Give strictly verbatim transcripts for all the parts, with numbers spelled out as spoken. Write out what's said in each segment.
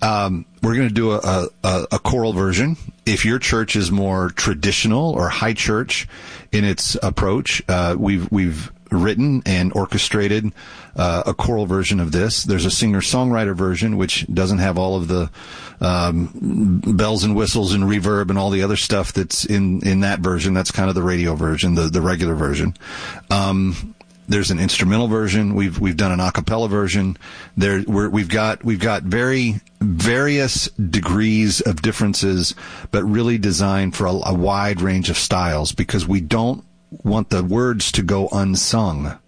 Um, we're going to do a, a, a choral version. If your church is more traditional or high church in its approach, uh, we've we've written and orchestrated uh, a choral version of this. There's a singer-songwriter version, which doesn't have all of the um, bells and whistles and reverb and all the other stuff that's in, in that version. That's kind of the radio version, the, the regular version. Um, there's an instrumental version. We've we've done an a cappella version. There we're, we've got we've got very various degrees of differences, but really designed for a, a wide range of styles, because we don't want the words to go unsung.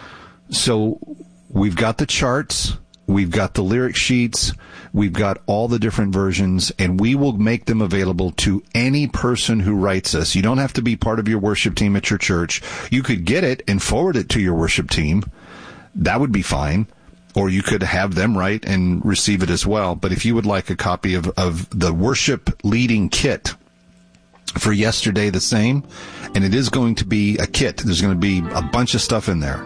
So we've got the charts, we've got the lyric sheets, we've got all the different versions, and we will make them available to any person who writes us. You don't have to be part of your worship team at your church. You could get it and forward it to your worship team. That would be fine. Or you could have them write and receive it as well. But if you would like a copy of, of the worship leading kit for Yesterday the Same, and it is going to be a kit. There's going to be a bunch of stuff in there.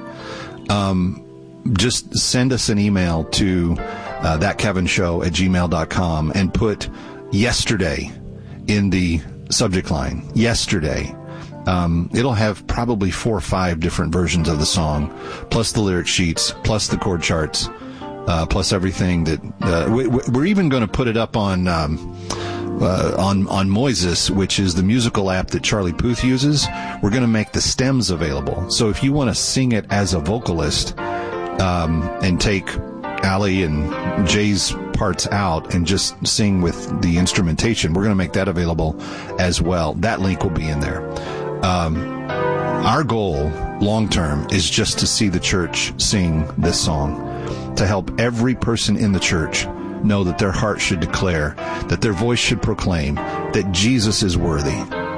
Um, just send us an email to uh, that kevin show at gmail dot com and put yesterday in the subject line. Yesterday. Um, it'll have probably four or five different versions of the song, plus the lyric sheets, plus the chord charts, uh, plus everything that, uh, we, we're even going to put it up on, um, Uh, on on Moises, which is the musical app that Charlie Puth uses. We're going to make the stems available. So if you want to sing it as a vocalist, um, and take Allie and Jay's parts out and just sing with the instrumentation, we're going to make that available as well. That link will be in there. Um, our goal, long term, is just to see the church sing this song, to help every person in the church know that their heart should declare, that their voice should proclaim that Jesus is worthy.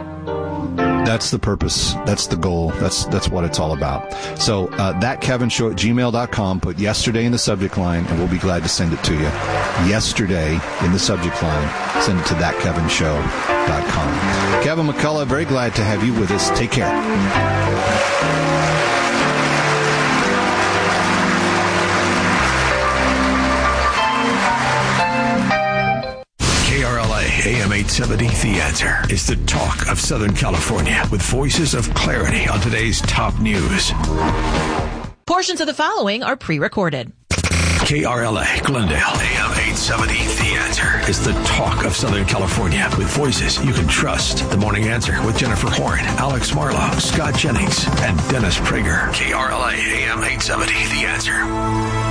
That's the purpose. That's the goal. That's that's what it's all about. So uh, that Kevin Show at gmail dot com. Put yesterday in the subject line, and we'll be glad to send it to you. Yesterday in the subject line. Send it to that kevin show dot com. Kevin McCullough, very glad to have you with us. Take care. A M eight seventy, The Answer is the talk of Southern California, with voices of clarity on today's top news. Portions of the following are pre-recorded. K R L A, Glendale, A M eight seventy, The Answer is the talk of Southern California, with voices you can trust. The Morning Answer with Jennifer Horn, Alex Marlowe, Scott Jennings, and Dennis Prager. K R L A, A M eight seventy, The Answer.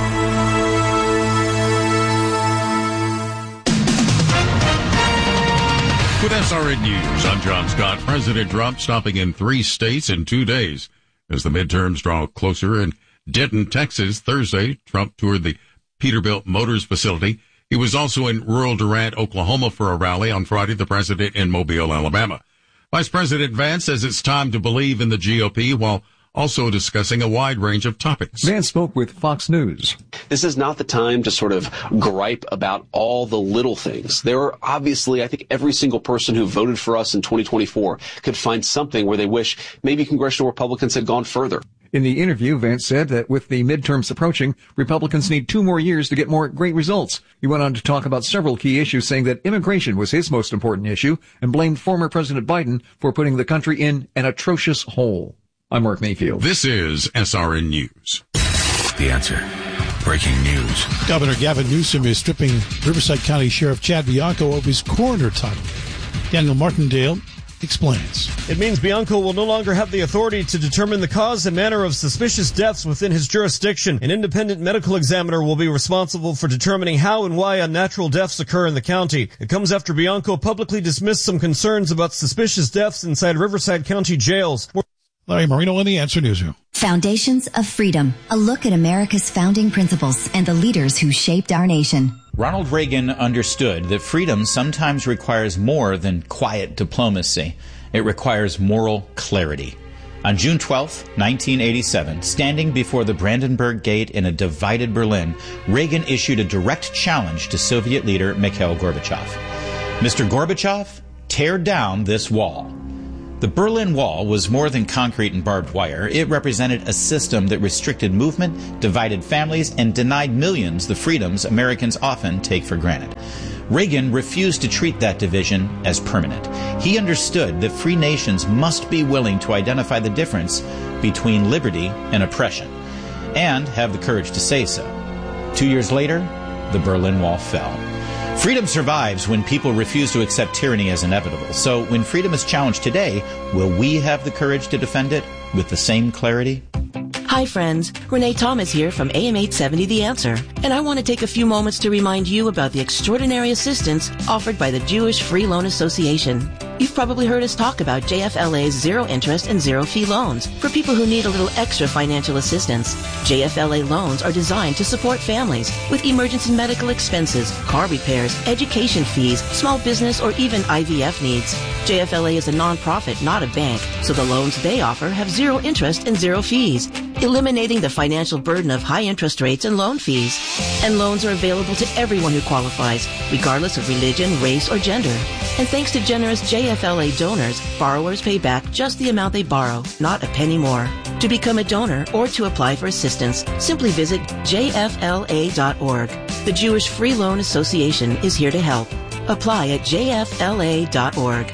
With S R N News, I'm John Scott. President Trump stopping in three states in two days as the midterms draw closer. In Denton, Texas, Thursday, Trump toured the Peterbilt Motors facility. He was also in rural Durant, Oklahoma for a rally. On Friday, the president in Mobile, Alabama. Vice President Vance says it's time to believe in the G O P while also discussing a wide range of topics. Vance spoke with Fox News. This is not the time to sort of gripe about all the little things. There are obviously, I think every single person who voted for us in twenty twenty-four could find something where they wish maybe congressional Republicans had gone further. In the interview, Vance said that with the midterms approaching, Republicans need two more years to get more great results. He went on to talk about several key issues, saying that immigration was his most important issue, and blamed former President Biden for putting the country in an atrocious hole. I'm Mark Mayfield. This is S R N News. The Answer. Breaking news. Governor Gavin Newsom is stripping Riverside County Sheriff Chad Bianco of his coroner title. Daniel Martindale explains. It means Bianco will no longer have the authority to determine the cause and manner of suspicious deaths within his jurisdiction. An independent medical examiner will be responsible for determining how and why unnatural deaths occur in the county. It comes after Bianco publicly dismissed some concerns about suspicious deaths inside Riverside County jails. Larry Marino in the Answer Newsroom. Foundations of Freedom. A look at America's founding principles and the leaders who shaped our nation. Ronald Reagan understood that freedom sometimes requires more than quiet diplomacy. It requires moral clarity. On June twelfth, nineteen eighty-seven, standing before the Brandenburg Gate in a divided Berlin, Reagan issued a direct challenge to Soviet leader Mikhail Gorbachev. Mister Gorbachev, tear down this wall. The Berlin Wall was more than concrete and barbed wire. It represented a system that restricted movement, divided families, and denied millions the freedoms Americans often take for granted. Reagan refused to treat that division as permanent. He understood that free nations must be willing to identify the difference between liberty and oppression, and have the courage to say so. Two years later, the Berlin Wall fell. Freedom survives when people refuse to accept tyranny as inevitable. So when freedom is challenged today, will we have the courage to defend it with the same clarity? Hi friends, Renee Thomas here from A M eight seventy The Answer, and I want to take a few moments to remind you about the extraordinary assistance offered by the Jewish Free Loan Association. You've probably heard us talk about J F L A's zero interest and zero fee loans for people who need a little extra financial assistance. J F L A loans are designed to support families with emergency medical expenses, car repairs, education fees, small business, or even I V F needs. J F L A is a nonprofit, not a bank, so the loans they offer have zero interest and zero fees, eliminating the financial burden of high interest rates and loan fees. And loans are available to everyone who qualifies, regardless of religion, race, or gender. And thanks to generous J F L A donors, borrowers pay back just the amount they borrow, not a penny more. To become a donor or to apply for assistance, simply visit J F L A dot org. The Jewish Free Loan Association is here to help. Apply at J F L A dot org.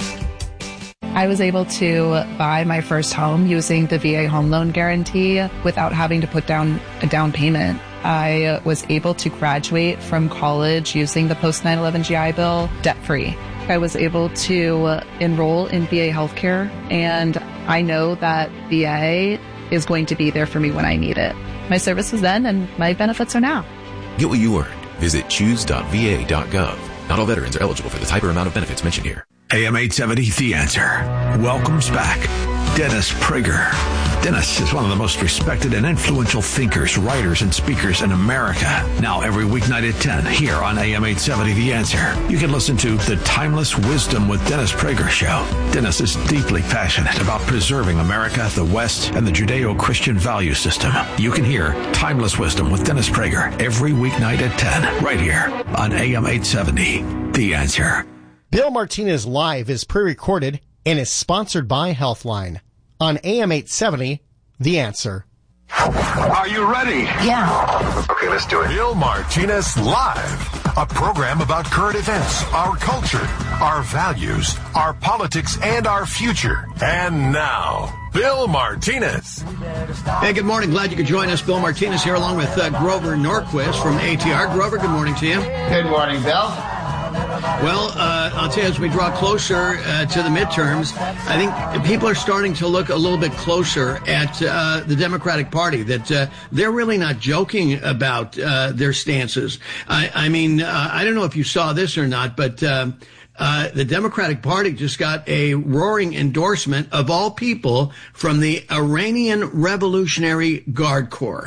I was able to buy my first home using the V A home loan guarantee without having to put down a down payment. I was able to graduate from college using the post nine eleven G I Bill debt-free. I was able to enroll in V A healthcare, and I know that V A is going to be there for me when I need it. My service was then, and my benefits are now. Get what you earned. Visit choose dot V A dot gov. Not all veterans are eligible for the type or amount of benefits mentioned here. A M eight seventy, The Answer, welcomes back Dennis Prager. Dennis is one of the most respected and influential thinkers, writers, and speakers in America. Now every weeknight at ten here on A M eight seventy, The Answer, you can listen to The Timeless Wisdom with Dennis Prager show. Dennis is deeply passionate about preserving America, the West, and the Judeo-Christian value system. You can hear Timeless Wisdom with Dennis Prager every weeknight at ten, right here on A M eight seventy, The Answer. Bill Martinez Live is pre-recorded and is sponsored by Healthline. On A M eight seventy, The Answer. Are you ready? Yeah. Okay, let's do it. Bill Martinez Live, a program about current events, our culture, our values, our politics, and our future. And now, Bill Martinez. Hey, good morning. Glad you could join us. Bill Martinez here along with uh, Grover Norquist from A T R. Grover, good morning to you. Good morning, Bill. Well, uh, I'll tell you, as we draw closer uh, to the midterms, I think people are starting to look a little bit closer at uh, the Democratic Party, that uh, they're really not joking about uh, their stances. I, I mean, uh, I don't know if you saw this or not, but uh, uh, the Democratic Party just got a roaring endorsement, of all people, from the Iranian Revolutionary Guard Corps.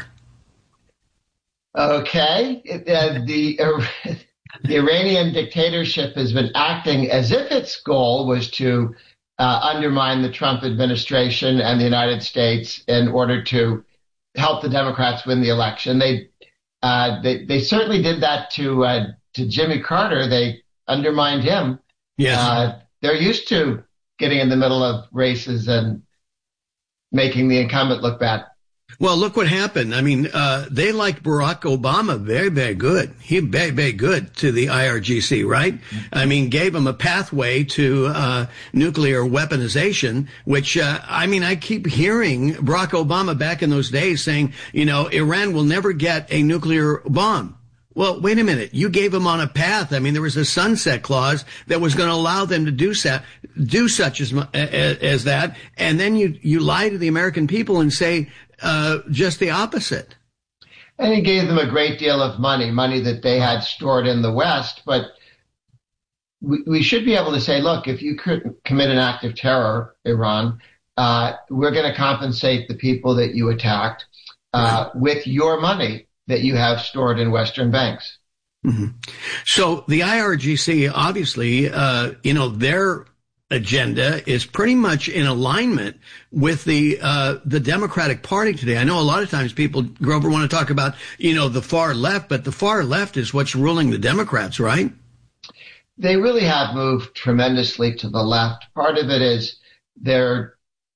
Okay. Uh, the... Uh, The Iranian dictatorship has been acting as if its goal was to uh, undermine the Trump administration and the United States in order to help the Democrats win the election. They uh, they, they certainly did that to uh, to Jimmy Carter. They undermined him. Yes. Uh, they're used to getting in the middle of races and making the incumbent look bad. Well, look what happened. I mean, uh, they liked Barack Obama very, very good. He very, very good to the I R G C, right? I mean, gave him a pathway to uh, nuclear weaponization, which, uh, I mean, I keep hearing Barack Obama back in those days saying, you know, Iran will never get a nuclear bomb. Well, wait a minute. You gave them on a path. I mean, there was a sunset clause that was going to allow them to do so, do such as, as that. And then you, you lie to the American people and say, Uh, just the opposite. And he gave them a great deal of money, money that they had stored in the West. But we, we should be able to say, look, if you could commit an act of terror, Iran, uh, we're going to compensate the people that you attacked uh, with your money that you have stored in Western banks. Mm-hmm. So the I R G C, obviously, uh, you know, their agenda is pretty much in alignment with the uh the Democratic Party today. I know a lot of times people, Grover, want to talk about, you know, the far left, but the far left is what's ruling the Democrats, right? They really have moved tremendously to the left. Part of it is they're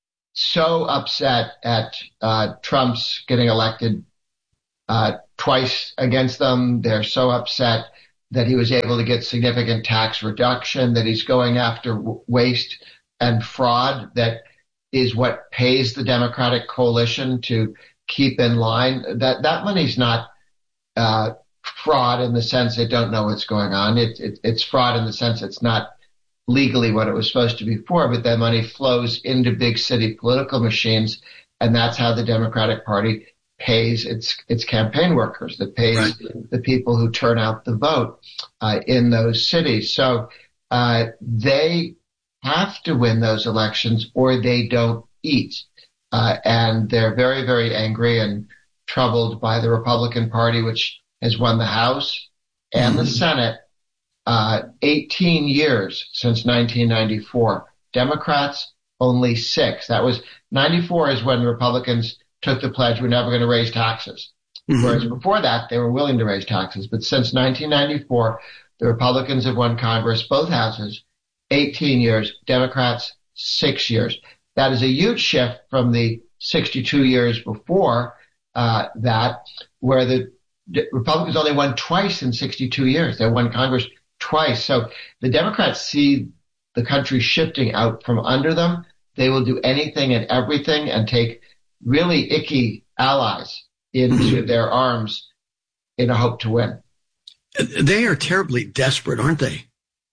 so upset at uh, Trump's getting elected uh, twice against them. They're so upset that he was able to get significant tax reduction, that he's going after w- waste and fraud that is what pays the Democratic coalition to keep in line. That that money's not uh, fraud in the sense they don't know what's going on. It, it, it's fraud in the sense it's not legally what it was supposed to be for, but that money flows into big city political machines, and that's how the Democratic Party pays its its campaign workers, that pays right. the people who turn out the vote uh, in those cities. So uh, they have to win those elections or they don't eat. Uh, and they're very, very angry and troubled by the Republican Party, which has won the House and mm-hmm. the Senate uh, eighteen years since nineteen ninety-four. Democrats, only six. That was ninety-four is when Republicans took the pledge we're never going to raise taxes. Mm-hmm. Whereas before that, they were willing to raise taxes. But since nineteen ninety-four, the Republicans have won Congress, both houses, eighteen years, Democrats, six years. That is a huge shift from the sixty-two years before uh, that, where the D- Republicans only won twice in sixty-two years. They won Congress twice. So the Democrats see the country shifting out from under them. They will do anything and everything and take really icky allies into their arms in a hope to win. They are terribly desperate, aren't they?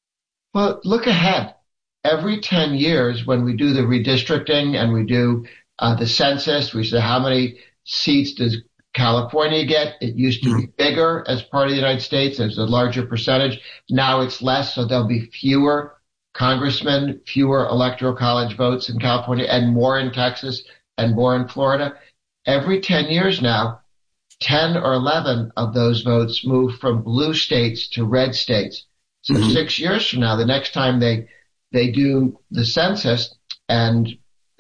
Well, look ahead. Every ten years when we do the redistricting and we do uh, the census, we say how many seats does California get? It used to be bigger as part of the United States. There's a larger percentage. Now it's less, so there'll be fewer congressmen, fewer electoral college votes in California, and more in Texas and more in Florida. Every ten years now, ten or eleven of those votes move from blue states to red states. So mm-hmm. six years from now, the next time they they do the census and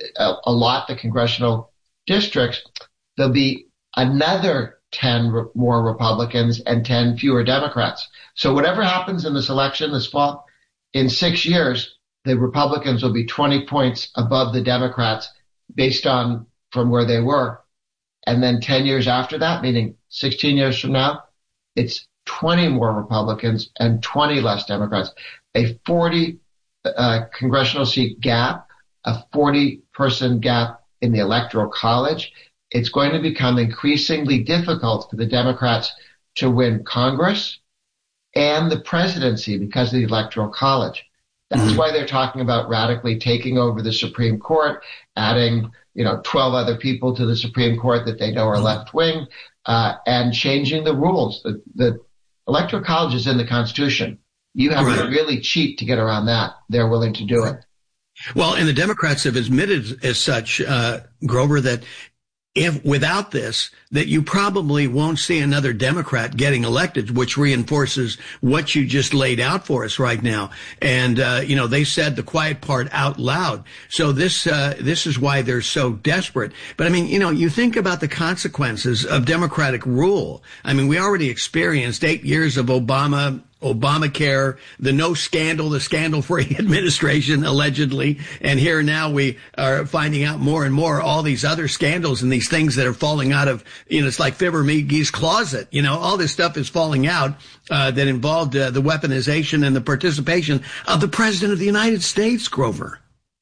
allot the congressional districts, there'll be another ten re- more Republicans and ten fewer Democrats. So whatever happens in this election this fall, in six years, the Republicans will be twenty points above the Democrats based on from where they were. And then ten years after that, meaning sixteen years from now, it's twenty more Republicans and twenty less Democrats. A forty uh, congressional seat gap, a forty person gap in the Electoral College. It's going to become increasingly difficult for the Democrats to win Congress and the presidency because of the Electoral College. That's mm-hmm. why they're talking about radically taking over the Supreme Court, adding, you know, twelve other people to the Supreme Court that they know are left wing, uh, and changing the rules. The, the Electoral College is in the Constitution. You have right. to really cheat to get around that. They're willing to do it. Well, and the Democrats have admitted as such, uh, Grover, that if without this, that you probably won't see another Democrat getting elected, which reinforces what you just laid out for us right now. And, uh, you know, they said the quiet part out loud. So this, uh, this is why they're so desperate. But I mean, you know, you think about the consequences of Democratic rule. I mean, we already experienced eight years of Obama, Obamacare, the no scandal, the scandal-free administration, allegedly. And here now we are finding out more and more all these other scandals and these things that are falling out of, you know, it's like Fibber McGee's closet. You know, all this stuff is falling out uh, that involved uh, the weaponization and the participation of the President of the United States, Grover.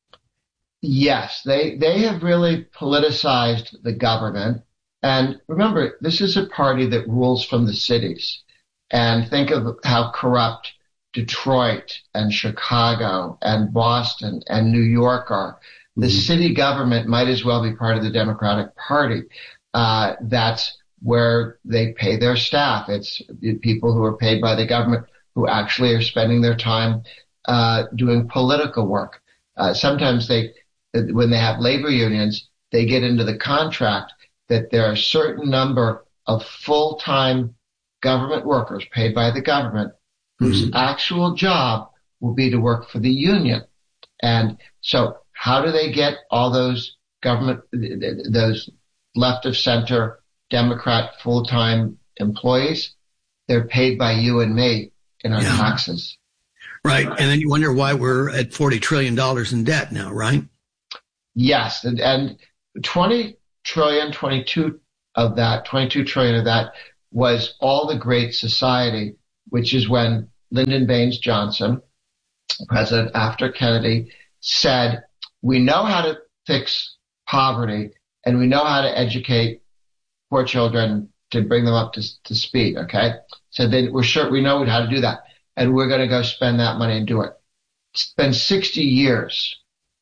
Yes, they, they have really politicized the government. And remember, this is a party that rules from the cities. And think of how corrupt Detroit and Chicago and Boston and New York are. The mm-hmm. city government might as well be part of the Democratic Party. Uh, that's where they pay their staff. It's people who are paid by the government who actually are spending their time uh, doing political work. Uh, sometimes they, when they have labor unions, they get into the contract that there are a certain number of full-time government workers paid by the government whose mm-hmm. actual job will be to work for the union. And so how do they get all those government, those left of center Democrat full-time employees? They're paid by you and me in our yeah. taxes. Right. And then you wonder why we're at forty trillion dollars in debt now, right? yes, and, and twenty trillion, twenty-two of that, twenty-two trillion of that was all the Great Society, which is when Lyndon Baines Johnson, president after Kennedy, said, we know how to fix poverty and we know how to educate poor children to bring them up to, to speed, okay? So then we're sure we know how to do that. And we're going to go spend that money and do it. It's been sixty years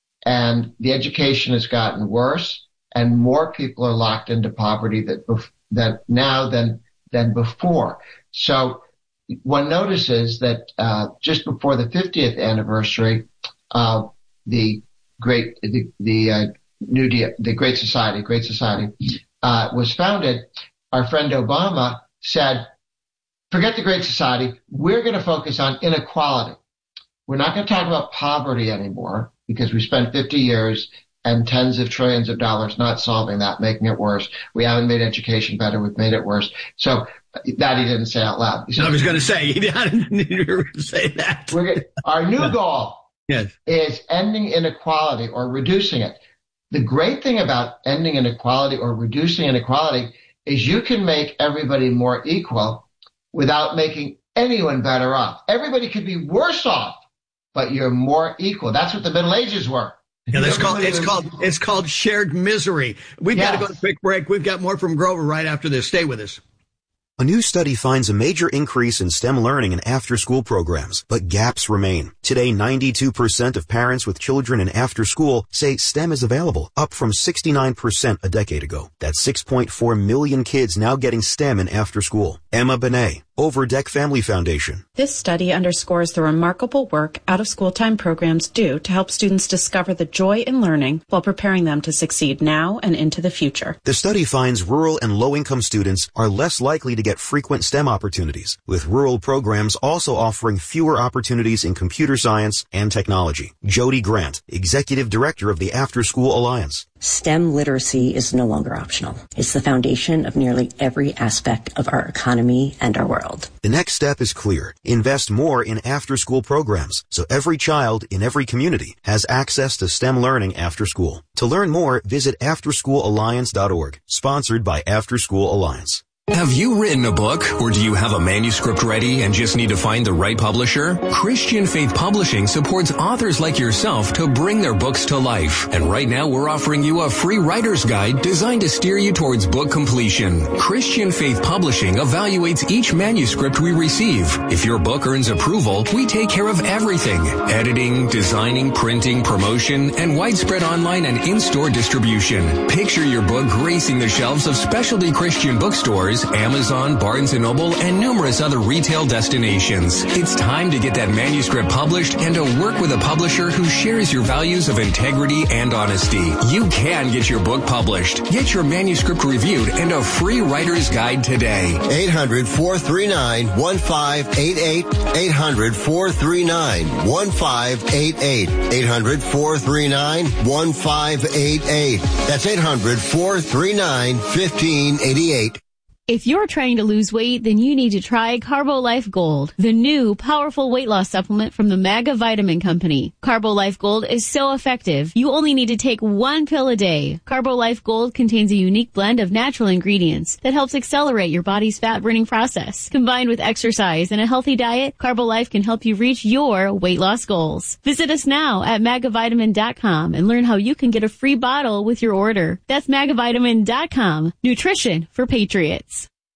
and the education has gotten worse and more people are locked into poverty that, that now than, than before. So one notices that, uh, just before the fiftieth anniversary of the great, the, the, uh, New Deal, the Great Society, Great Society, uh, was founded, our friend Obama said, forget the Great Society. We're going to focus on inequality. We're not going to talk about poverty anymore because we spent fifty years and tens of trillions of dollars not solving that, making it worse. We haven't made education better. We've made it worse. So that he didn't say out loud. Said, I was going to say, he didn't say that. We're gonna, our new goal yes. is ending inequality or reducing it. The great thing about ending inequality or reducing inequality is you can make everybody more equal without making anyone better off. Everybody could be worse off, but you're more equal. That's what the Middle Ages were. Yeah, that's called, it's called, it's called shared misery. We've yes. got to go to a quick break. We've got more from Grover right after this. Stay with us. A new study finds a major increase in STEM learning in after-school programs, but gaps remain. Today, ninety-two percent of parents with children in after-school say STEM is available, up from sixty-nine percent a decade ago. That's six point four million kids now getting STEM in after-school. Emma Benet, Overdeck Family Foundation. This study underscores the remarkable work out-of-school time programs do to help students discover the joy in learning while preparing them to succeed now and into the future. The study finds rural and low-income students are less likely to get frequent STEM opportunities, with rural programs also offering fewer opportunities in computer science and technology. Jody Grant, Executive Director of the After School Alliance. STEM literacy is no longer optional. It's the foundation of nearly every aspect of our economy and our world. The next step is clear. Invest more in after-school programs so every child in every community has access to STEM learning after school. To learn more, visit after school alliance dot org, sponsored by After School Alliance. Have you written a book, or do you have a manuscript ready and just need to find the right publisher? Christian Faith Publishing supports authors like yourself to bring their books to life. And right now we're offering you a free writer's guide designed to steer you towards book completion. Christian Faith Publishing evaluates each manuscript we receive. If your book earns approval, we take care of everything: editing, designing, printing, promotion, and widespread online and in-store distribution. Picture your book gracing the shelves of specialty Christian bookstores, Amazon, Barnes and Noble, and numerous other retail destinations. It's time to get that manuscript published and to work with a publisher who shares your values of integrity and honesty. You can get your book published. Get your manuscript reviewed and a free writer's guide today. eight hundred, four three nine, one five eight eight. eight hundred, four three nine, one five eight eight. eight hundred, four three nine, one five eight eight. That's eight hundred, four three nine, one five eight eight. If you're trying to lose weight, then you need to try CarboLife Gold, the new powerful weight loss supplement from the Maga Vitamin Company. CarboLife Gold is so effective, you only need to take one pill a day. CarboLife Gold contains a unique blend of natural ingredients that helps accelerate your body's fat burning process. Combined with exercise and a healthy diet, CarboLife can help you reach your weight loss goals. Visit us now at maga vitamin dot com and learn how you can get a free bottle with your order. That's maga vitamin dot com. Nutrition for Patriots.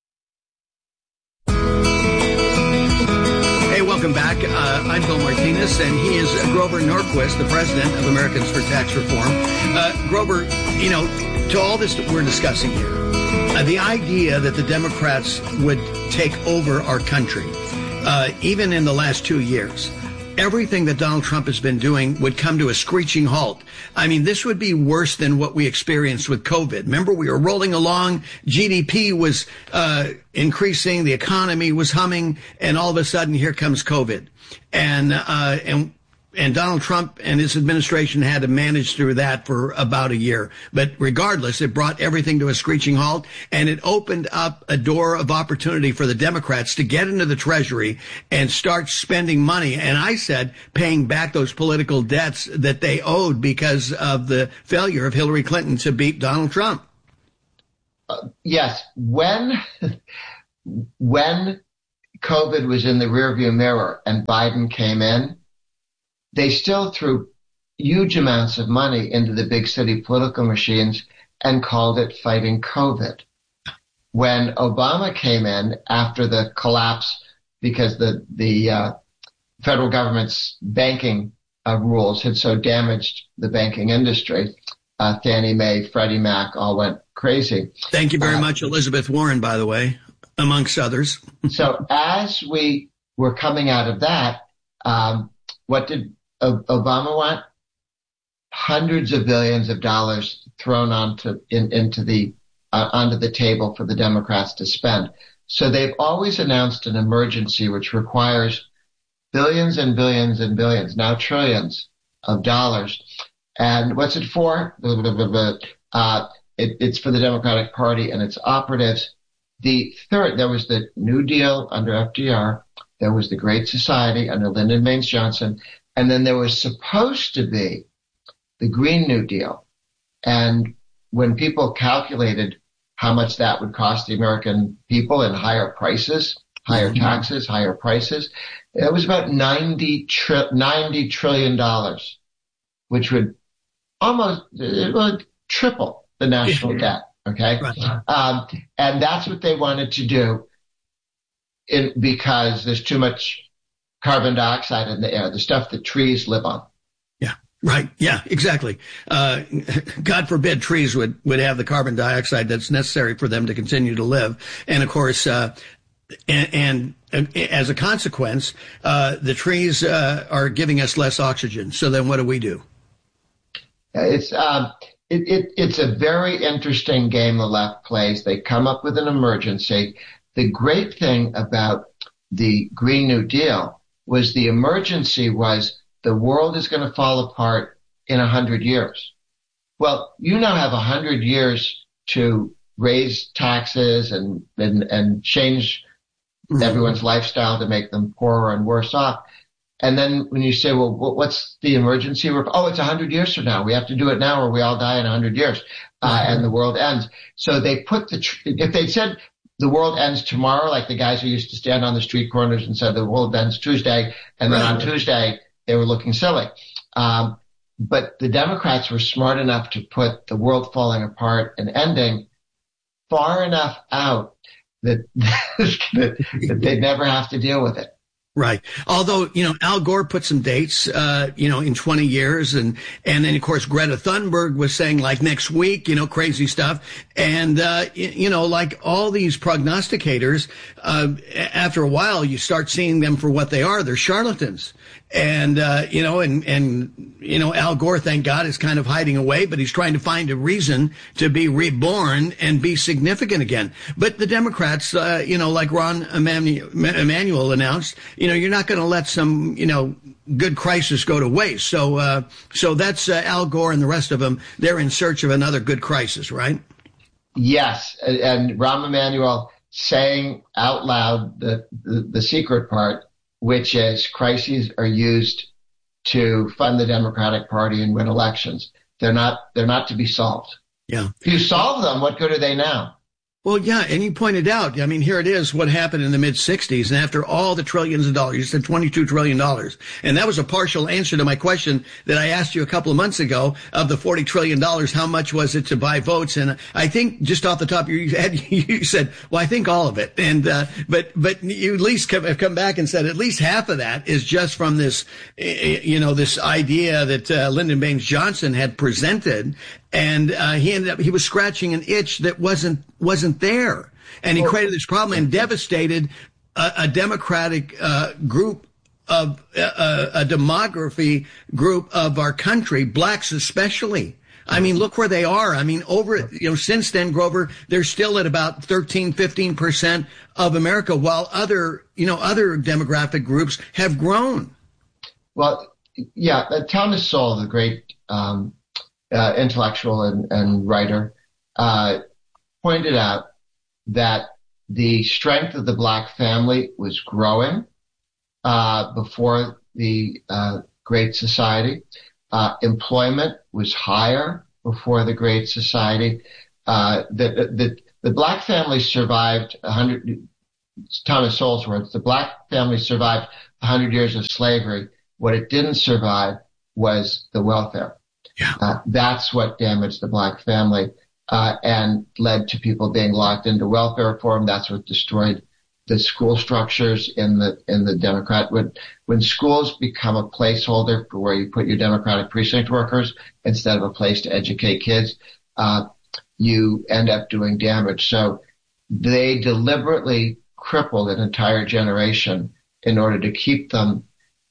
Hey, welcome back. Uh, I'm Bill Martinez, and he is Grover Norquist, the president of Americans for Tax Reform. Uh, Grover, you know, to all this that we're discussing here, uh, the idea that the Democrats would take over our country, uh, even in the last two years, everything that Donald Trump has been doing would come to a screeching halt. I mean, this would be worse than what we experienced with COVID. Remember, we were rolling along, G D P was uh increasing, the economy was humming, and all of a sudden, here comes COVID. And uh and And Donald Trump and his administration had to manage through that for about a year. But regardless, it brought everything to a screeching halt, and it opened up a door of opportunity for the Democrats to get into the Treasury and start spending money. And I said paying back those political debts that they owed because of the failure of Hillary Clinton to beat Donald Trump. Uh, yes. When, when COVID was in the rearview mirror and Biden came in, they still threw huge amounts of money into the big city political machines and called it fighting COVID. When Obama came in after the collapse, because the, the uh, federal government's banking uh, rules had so damaged the banking industry, uh, Fannie Mae, Freddie Mac all went crazy. Thank you very uh, much, Elizabeth Warren, by the way, amongst others. So as we were coming out of that, um, what did Obama want? Hundreds of billions of dollars thrown onto in, into the uh, onto the table for the Democrats to spend. So they've always announced an emergency which requires billions and billions and billions, now trillions of dollars. And what's it for? Uh, it, it's for the Democratic Party and its operatives. The third, there was the New Deal under F D R. There was the Great Society under Lyndon Baines Johnson. And then there was supposed to be the Green New Deal. And when people calculated how much that would cost the American people in higher prices, higher taxes, higher prices, it was about ninety trillion dollars, which would almost, it would triple the national debt. Okay. Right. Um, and that's what they wanted to do in, because there's too much carbon dioxide in the air, the stuff that trees live on. Yeah, right. Yeah, exactly. Uh, God forbid trees would, would have the carbon dioxide that's necessary for them to continue to live. And of course, uh, and, and, and as a consequence, uh, the trees, uh, are giving us less oxygen. So then what do we do? It's, um, it, it, it's a very interesting game the left plays. They come up with an emergency. The great thing about the Green New Deal was the emergency was the world is going to fall apart in a hundred years. Well, you now have a hundred years to raise taxes and, and, and change mm-hmm. everyone's lifestyle to make them poorer and worse off. And then when you say, well, what's the emergency? Oh, it's a hundred years from now. We have to do it now or we all die in a hundred years. Uh, mm-hmm. and the world ends. So they put the, tr- if they said, the world ends tomorrow, like the guys who used to stand on the street corners and said the world ends Tuesday, and then right. on Tuesday they were looking silly. Um, but the Democrats were smart enough to put the world falling apart and ending far enough out that, that, that they'd never have to deal with it. Right. Although, you know, Al Gore put some dates, uh, you know, in twenty years. And, and then, of course, Greta Thunberg was saying like next week, you know, crazy stuff. And, uh, you know, like all these prognosticators, uh, after a while, you start seeing them for what they are. They're charlatans. And, uh, you know, and, and, you know, Al Gore, thank God, is kind of hiding away, but he's trying to find a reason to be reborn and be significant again. But the Democrats, uh, you know, like Ron Emanuel announced, you know, you're not going to let some, you know, good crisis go to waste. So, uh, so that's uh, Al Gore and the rest of them. They're in search of another good crisis, right? Yes. And Rahm Emanuel saying out loud the, the, the secret part, which is crises are used to fund the Democratic Party and win elections. They're not, they're not to be solved. Yeah. If you solve them, what good are they now? Well, yeah, and you pointed out, I mean, here it is, what happened in the mid-sixties, and after all the trillions of dollars, you said twenty-two trillion dollars, and that was a partial answer to my question that I asked you a couple of months ago, of the forty trillion dollars, how much was it to buy votes? And I think, just off the top of your head, you said, well, I think all of it, and, uh, but, but you at least have come back and said at least half of that is just from this, you know, this idea that, uh, Lyndon Baines Johnson had presented. And, uh, he ended up, he was scratching an itch that wasn't, wasn't there. And he created this problem and devastated a, a democratic, uh, group of, uh, a demography group of our country, blacks especially. I mean, look where they are. I mean, over, you know, since then, Grover, they're still at about thirteen, fifteen percent of America, while other, you know, other demographic groups have grown. Well, yeah, uh, Thomas Sowell, the great um, uh, intellectual and, and writer, uh, pointed out that the strength of the black family was growing uh, before the uh, Great Society. Uh, employment was higher before the Great Society. Uh, the, the, the black family survived a hundred, Thomas Sowell's words, the black family survived a hundred years of slavery. What it didn't survive was the welfare. Yeah. Uh, that's what damaged the black family, uh, and led to people being locked into welfare reform. That's what destroyed the school structures in the, in the Democrat. When, when schools become a placeholder for where you put your Democratic precinct workers instead of a place to educate kids, uh, you end up doing damage. So they deliberately crippled an entire generation in order to keep them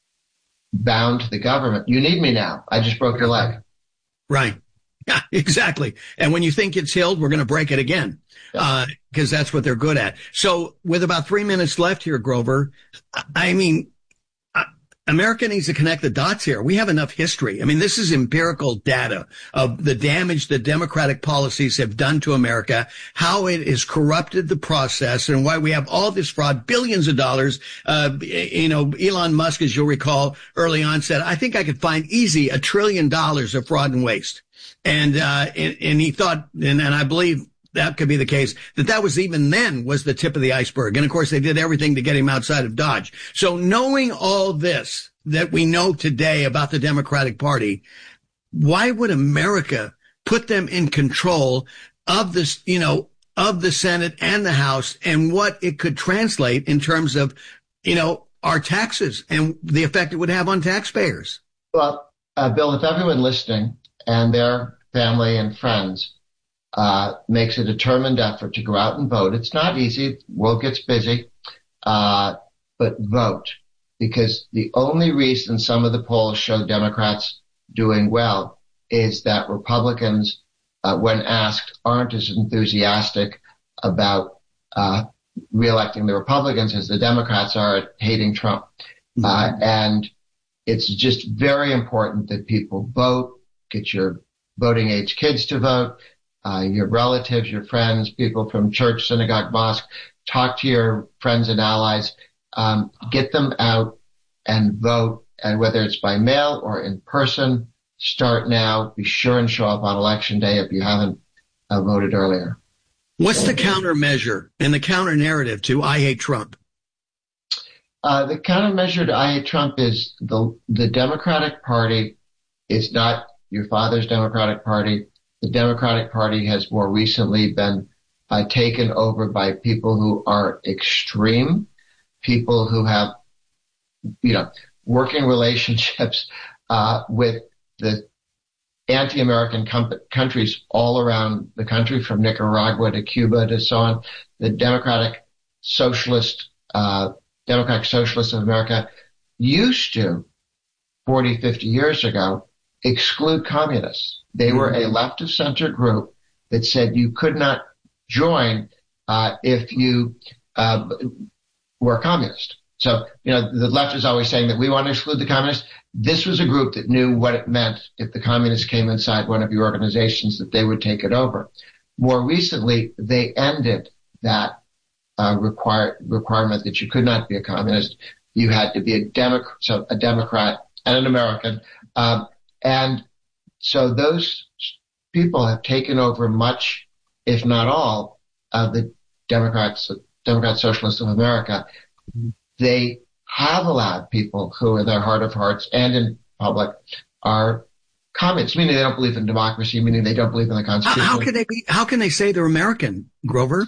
bound to the government. You need me now. I just broke your leg. Right. Yeah, exactly. And when you think it's healed, we're going to break it again, because uh, that's what they're good at. So with about three minutes left here, Grover, I mean, America needs to connect the dots here. We have enough history. I mean, this is empirical data of the damage that Democratic policies have done to America, how it has corrupted the process, and why we have all this fraud, billions of dollars. Uh, you know, Elon Musk, as you'll recall, early on said, I think I could find easy a trillion dollars of fraud and waste. And, uh, and, and he thought, and, and I believe that could be the case, that that was even then was the tip of the iceberg. And of course, they did everything to get him outside of Dodge. So knowing all this that we know today about the Democratic Party, why would America put them in control of this, you know, of the Senate and the House, and what it could translate in terms of, you know, our taxes and the effect it would have on taxpayers? Well, uh, Bill, if everyone listening and their family and friends Uh, makes a determined effort to go out and vote. It's not easy. The world gets busy. Uh, but vote. Because the only reason some of the polls show Democrats doing well is that Republicans, uh, when asked, aren't as enthusiastic about, uh, reelecting the Republicans as the Democrats are at hating Trump. Mm-hmm. Uh, and it's just very important that people vote, get your voting age kids to vote. Uh, your relatives, your friends, people from church, synagogue, mosque, talk to your friends and allies, um, get them out and vote. And whether it's by mail or in person, start now. Be sure and show up on election day if you haven't uh, voted earlier. What's the countermeasure and the counter narrative to I hate Trump? Uh, the countermeasure to I hate Trump is the, the Democratic Party is not your father's Democratic Party. The Democratic Party has more recently been uh, taken over by people who are extreme, people who have, you know, working relationships uh, with the anti-American com- countries all around the country, from Nicaragua to Cuba to so on. The Democratic Socialist, uh, Democratic Socialists of America used to, forty, fifty years ago, exclude communists. They were a left of center group that said you could not join uh, if you uh, were a communist. So, you know, the left is always saying that we want to exclude the communists. This was a group that knew what it meant if the communists came inside one of your organizations, that they would take it over. More recently, they ended that uh, require, requirement that you could not be a communist. You had to be a Democrat, so a Democrat and an American. Um, and so those people have taken over much, if not all, of the Democrats, Democrat Socialists of America. They have allowed people who in their heart of hearts and in public are communists, meaning they don't believe in democracy, meaning they don't believe in the Constitution. How, how can they be, how can they say they're American, Grover?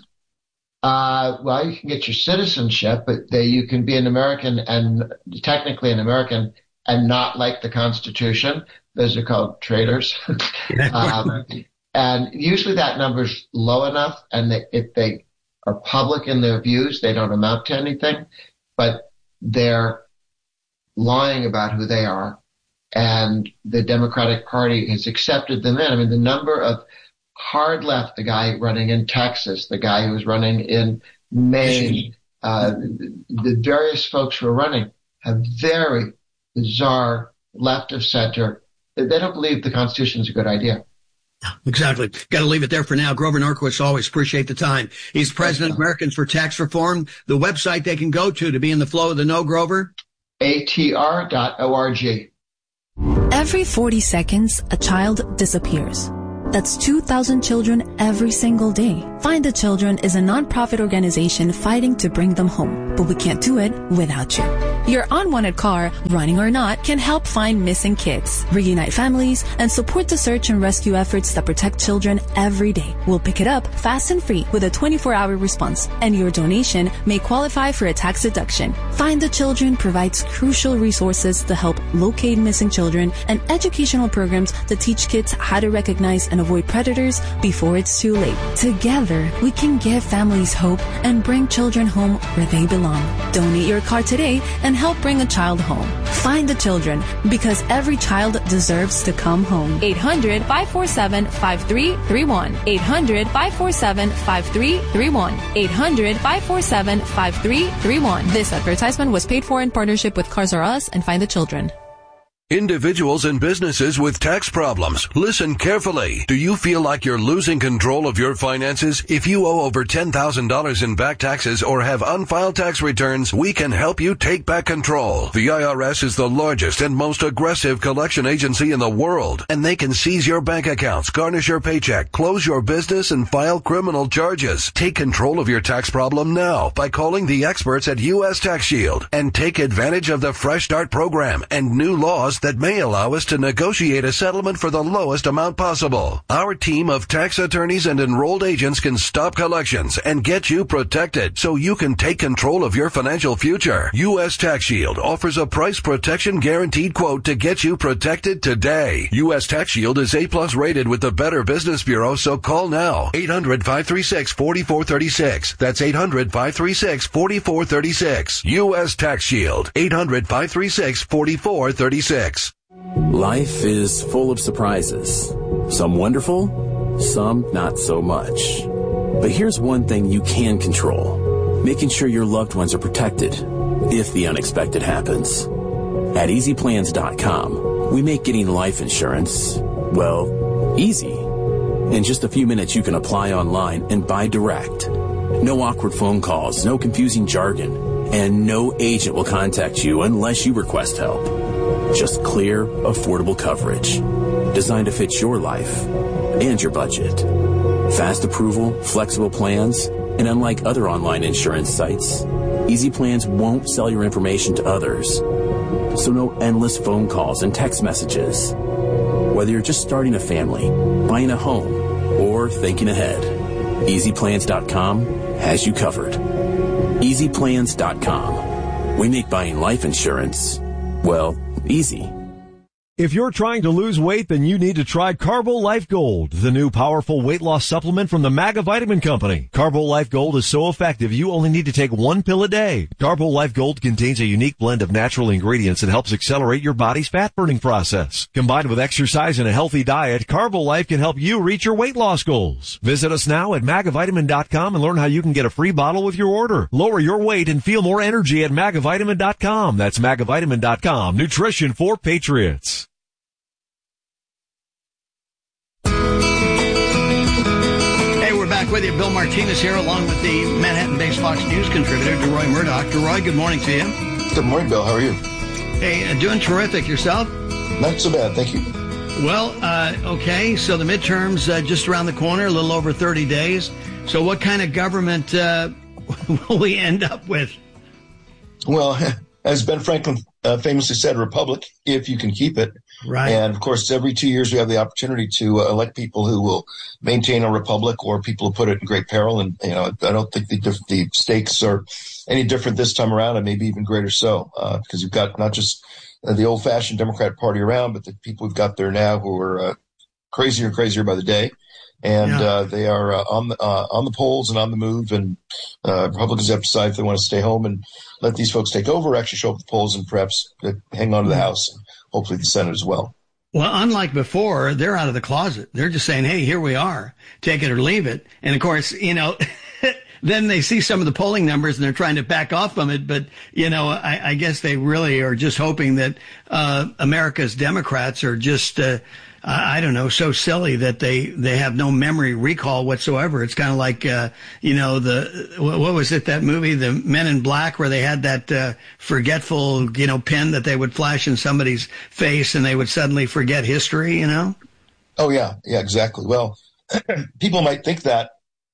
Uh, well, you can get your citizenship, but they, you can be an American and technically an American and not like the Constitution. Those are called traitors. um, and usually that number's low enough, and they, if they are public in their views, they don't amount to anything, but they're lying about who they are. And the Democratic Party has accepted them in. I mean, the number of hard left, the guy running in Texas, the guy who was running in Maine, uh, the various folks who are running have very bizarre left of center, they don't believe the Constitution is a good idea. Exactly. Got to leave it there for now. Grover Norquist, always appreciate the time. He's president of Americans for Tax Reform. The website they can go to to be in the flow of the know, Grover? A T R dot org. Every forty seconds, a child disappears. That's two thousand children every single day. Find the Children is a nonprofit organization fighting to bring them home, but we can't do it without you. Your unwanted car, running or not, can help find missing kids, reunite families, and support the search and rescue efforts that protect children every day. We'll pick it up fast and free with a twenty-four hour response, and your donation may qualify for a tax deduction. Find the Children provides crucial resources to help locate missing children and educational programs to teach kids how to recognize and avoid predators before it's too late. Together, we can give families hope and bring children home where they belong. Donate your car today and help bring a child home. Find the Children, because every child deserves to come home. eight hundred, five four seven, five three three one. eight hundred, five four seven, five three three one. eight hundred, five four seven, five three three one. This advertisement was paid for in partnership with Cars R Us and Find the Children. Individuals and businesses with tax problems, listen carefully. Do you feel like you're losing control of your finances? If you owe over ten thousand dollars in back taxes or have unfiled tax returns, we can help you take back control. The I R S is the largest and most aggressive collection agency in the world, and they can seize your bank accounts, garnish your paycheck, close your business, and file criminal charges. Take control of your tax problem now by calling the experts at U S Tax Shield and take advantage of the Fresh Start program and new laws that may allow us to negotiate a settlement for the lowest amount possible. Our team of tax attorneys and enrolled agents can stop collections and get you protected so you can take control of your financial future. U S Tax Shield offers a price protection guaranteed quote to get you protected today. U S Tax Shield is A plus rated with the Better Business Bureau, so call now. eight hundred, five three six, four four three six. That's eight hundred, five three six, four four three six. U S Tax Shield. eight hundred, five three six, four four three six. Life is full of surprises. Some wonderful, some not so much. But here's one thing you can control. Making sure your loved ones are protected if the unexpected happens. At easy plans dot com, we make getting life insurance, well, easy. In just a few minutes, you can apply online and buy direct. No awkward phone calls, no confusing jargon, and no agent will contact you unless you request help. Just clear, affordable coverage designed to fit your life and your budget. Fast approval, flexible plans, and unlike other online insurance sites, Easy Plans won't sell your information to others. So no endless phone calls and text messages. Whether you're just starting a family, buying a home, or thinking ahead, easy plans dot com has you covered. easy plans dot com. We make buying life insurance, well, easy. If you're trying to lose weight, then you need to try Carbo Life Gold, the new powerful weight loss supplement from the MAGA Vitamin Company. Carbo Life Gold is so effective, you only need to take one pill a day. Carbo Life Gold contains a unique blend of natural ingredients that helps accelerate your body's fat-burning process. Combined with exercise and a healthy diet, Carbo Life can help you reach your weight loss goals. Visit us now at maga vitamin dot com and learn how you can get a free bottle with your order. Lower your weight and feel more energy at maga vitamin dot com. That's maga vitamin dot com. Nutrition for patriots. Back with you, Bill Martinez here, along with the Manhattan-based Fox News contributor, DeRoy Murdoch. DeRoy, good morning to you. Good morning, Bill. How are you? Hey, uh, doing terrific. Yourself? Not so bad, thank you. Well, uh, okay, so the midterms uh, just around the corner, a little over thirty days. So what kind of government uh, will we end up with? Well, as Ben Franklin uh, famously said, republic, if you can keep it. Right. And, of course, every two years we have the opportunity to uh, elect people who will maintain a republic or people who put it in great peril. And, you know, I don't think the, the stakes are any different this time around, and maybe even greater so, uh, because you've got not just uh, the old-fashioned Democrat Party around, but the people we've got there now who are uh, crazier and crazier by the day. And yeah. uh, they are uh, on, the, uh, on the polls and on the move. And uh, Republicans have to decide if they want to stay home and let these folks take over, or actually show up at the polls and perhaps hang on to the House. Hopefully the Senate as well. Well, unlike before, they're out of the closet. They're just saying, hey, here we are. Take it or leave it. And, of course, you know, then they see some of the polling numbers and they're trying to back off from it. But, you know, I, I guess they really are just hoping that uh America's Democrats are just, uh, I don't know, so silly that they, they have no memory recall whatsoever. It's kind of like, uh, you know, the, what was it, that movie, The Men in Black, where they had that, uh, forgetful, you know, pin that they would flash in somebody's face and they would suddenly forget history, you know? Oh, yeah. Yeah, exactly. Well, people might think that,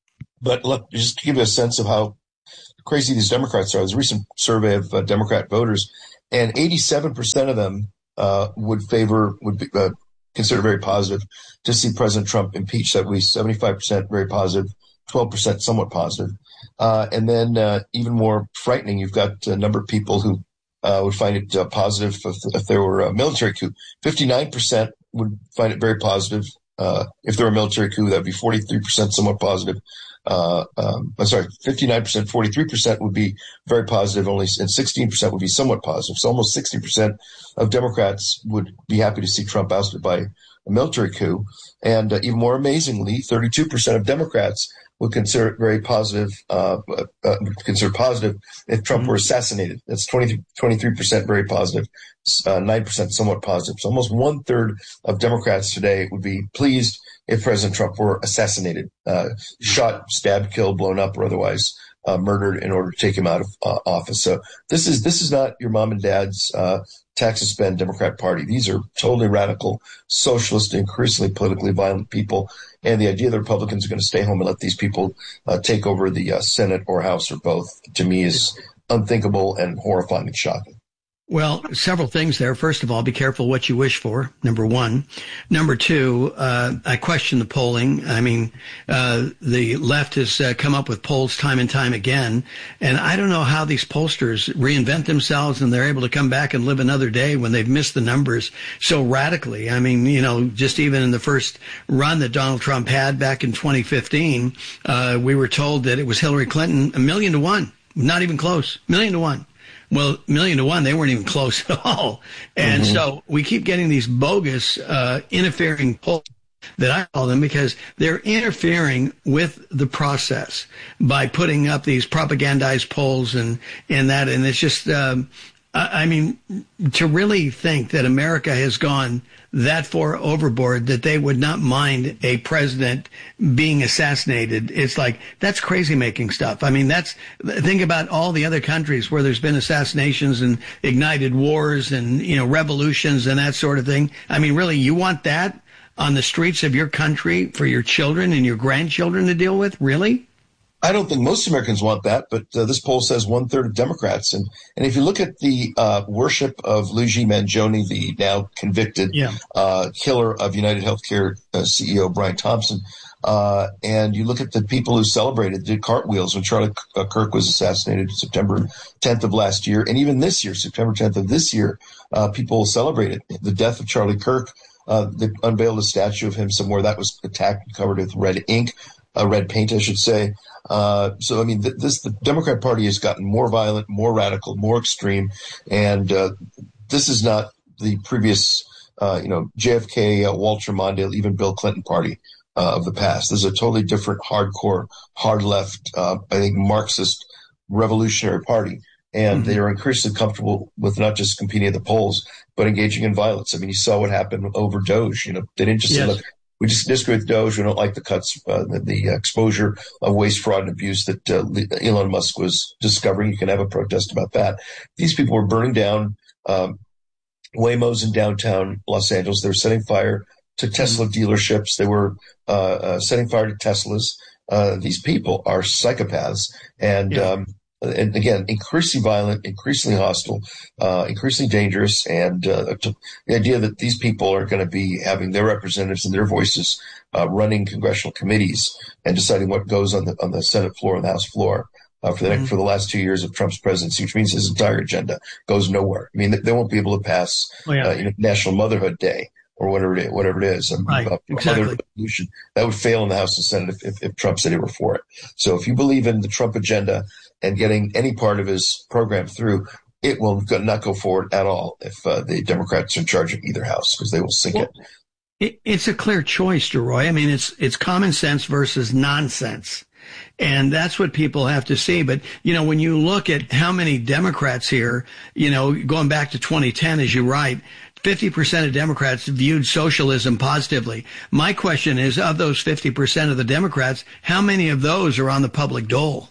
but look, just to give you a sense of how crazy these Democrats are, there's a recent survey of uh, Democrat voters, and eighty-seven percent of them, uh, would favor, would be, uh, consider very positive to see President Trump impeached. That would be seventy-five percent very positive, twelve percent somewhat positive. Uh, and then uh, even more frightening, you've got a number of people who uh, would find it uh, positive if, if there were a military coup. fifty-nine percent would find it very positive uh, if there were a military coup. That would be forty-three percent somewhat positive. Uh, um, I'm sorry, fifty-nine percent, forty-three percent would be very positive, only, and sixteen percent would be somewhat positive. So almost sixty percent of Democrats would be happy to see Trump ousted by a military coup. And uh, even more amazingly, thirty-two percent of Democrats would consider it very positive, uh, uh, consider positive if Trump mm-hmm. were assassinated. That's twenty, twenty-three percent very positive, uh, nine percent somewhat positive. So almost one third of Democrats today would be pleased if President Trump were assassinated, uh, shot, stabbed, killed, blown up, or otherwise uh, murdered in order to take him out of uh, office. So this is this is not your mom and dad's uh, tax and spend Democrat Party. These are totally radical, socialist, increasingly politically violent people. And the idea that Republicans are going to stay home and let these people uh, take over the uh, Senate or House or both, to me, is unthinkable and horrifying and shocking. Well, several things there. First of all, be careful what you wish for, number one. Number two, uh, I question the polling. I mean, uh, the left has uh, come up with polls time and time again, and I don't know how these pollsters reinvent themselves and they're able to come back and live another day when they've missed the numbers so radically. I mean, you know, just even in the first run that Donald Trump had back in twenty fifteen, uh, we were told that it was Hillary Clinton a million to one, not even close, million to one. Well, million to one, they weren't even close at all. And mm-hmm. so we keep getting these bogus, uh, interfering polls that I call them, because they're interfering with the process by putting up these propagandized polls and, and that. And it's just, um, I, I mean, to really think that America has gone that far overboard that they would not mind a president being assassinated. It's like, that's crazy making stuff. I mean, that's, think about all the other countries where there's been assassinations and ignited wars and, you know, revolutions and that sort of thing. I mean, really, you want that on the streets of your country for your children and your grandchildren to deal with? Really? I don't think most Americans want that, but uh, this poll says one third of Democrats. And, and if you look at the uh, worship of Luigi Mangione, the now convicted yeah. uh, killer of United Healthcare uh, C E O Brian Thompson, uh, and you look at the people who celebrated, did cartwheels when Charlie Kirk was assassinated September tenth of last year, and even this year, September tenth of this year, uh, people celebrated the death of Charlie Kirk. Uh, they unveiled a statue of him somewhere that was attacked and covered with red ink, uh, red paint, I should say. Uh, so, I mean, th- this, the Democrat Party has gotten more violent, more radical, more extreme. And, uh, this is not the previous, uh, you know, J F K, uh, Walter Mondale, even Bill Clinton party, uh, of the past. This is a totally different, hardcore, hard left, uh, I think Marxist revolutionary party. And mm-hmm. they are increasingly comfortable with not just competing at the polls, but engaging in violence. I mean, you saw what happened over Doge. You know, they didn't just yes. say, look, we just disagree with Doge. We don't like the cuts, uh, the, the exposure of waste, fraud, and abuse that uh, Elon Musk was discovering. You can have a protest about that. These people were burning down um, Waymos in downtown Los Angeles. They were setting fire to Tesla dealerships. They were uh, uh, setting fire to Teslas. Uh, these people are psychopaths. And, yeah. um, and again, increasingly violent, increasingly hostile, uh, increasingly dangerous. And uh, to, the idea that these people are going to be having their representatives and their voices uh, running congressional committees and deciding what goes on the on the Senate floor and the House floor uh, for the mm-hmm. next, for the last two years of Trump's presidency, which means his entire agenda goes nowhere. I mean, they won't be able to pass oh, yeah. uh, you know, National Motherhood Day or whatever it is, whatever it is. Um, right, uh, exactly. Other resolution that would fail in the House and Senate if, if, if Trump said he were for it. So if you believe in the Trump agenda and getting any part of his program through, it will not go forward at all if uh, the Democrats are in charge of either house, because they will sink well, it. it. It's a clear choice, DeRoy. I mean, it's it's common sense versus nonsense. And that's what people have to see. But, you know, when you look at how many Democrats here, you know, going back to twenty ten, as you write, fifty percent of Democrats viewed socialism positively. My question is, of those fifty percent of the Democrats, how many of those are on the public dole?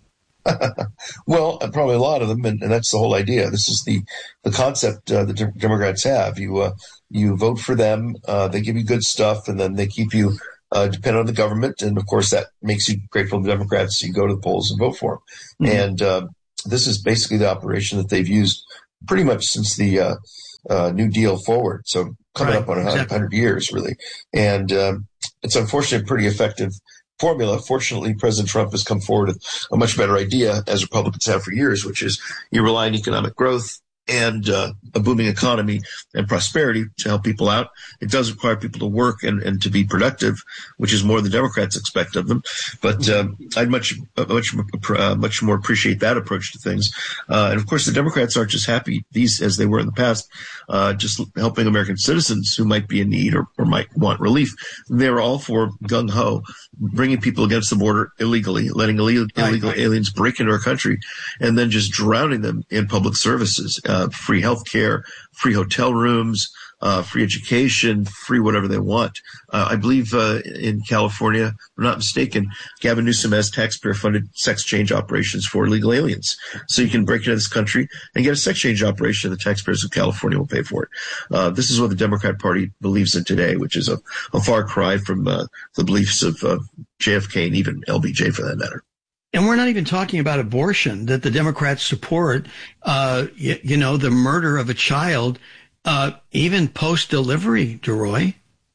Well, probably a lot of them, and, and that's the whole idea. This is the the concept uh, the de- Democrats have. You uh, you vote for them, uh, they give you good stuff, and then they keep you uh, dependent on the government. And of course, that makes you grateful to Democrats. So you go to the polls and vote for them. Mm-hmm. And uh, this is basically the operation that they've used pretty much since the uh, uh, New Deal forward. So coming right, up on one hundred, exactly. one hundred years, really. And um, it's unfortunately a pretty effective formula. Fortunately, President Trump has come forward with a much better idea, as Republicans have for years, which is you rely on economic growth and uh, a booming economy and prosperity to help people out. It does require people to work and, and to be productive, which is more than Democrats expect of them. But um, I'd much, much, uh, much more appreciate that approach to things. Uh, and of course, the Democrats aren't just happy these as they were in the past, uh, just helping American citizens who might be in need or, or might want relief. They were all for gung ho, bringing people against the border illegally, letting illegal, right, illegal right. aliens break into our country, and then just drowning them in public services. Uh, Uh, free health care, free hotel rooms, uh, free education, free whatever they want. Uh, I believe uh, in California, if I'm not mistaken, Gavin Newsom has taxpayer-funded sex change operations for illegal aliens. So you can break into this country and get a sex change operation, and the taxpayers of California will pay for it. Uh, this is what the Democrat Party believes in today, which is a, a far cry from uh, the beliefs of uh, J F K and even L B J for that matter. And we're not even talking about abortion, that the Democrats support, uh, you, you know, the murder of a child, uh, even post-delivery, DeRoy.